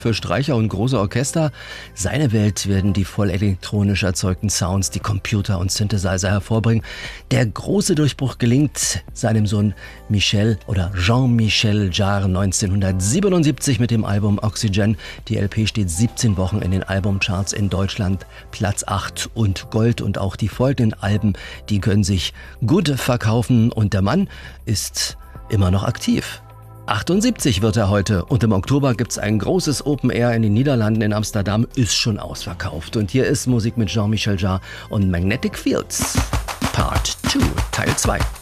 Für Streicher und große Orchester. Seine Welt werden die voll elektronisch erzeugten Sounds, die Computer und Synthesizer hervorbringen. Der große Durchbruch gelingt seinem Sohn Michel oder Jean-Michel Jarre 1977 mit dem Album Oxygen. Die LP steht 17 Wochen in den Albumcharts in Deutschland, Platz 8 und Gold. Und auch die folgenden Alben, die können sich gut verkaufen. Und der Mann ist immer noch aktiv. 78 wird er heute und im Oktober gibt's ein großes Open Air in den Niederlanden in Amsterdam, ist schon ausverkauft. Und hier ist Musik mit Jean-Michel Jarre und Magnetic Fields. Part 2, Teil 2.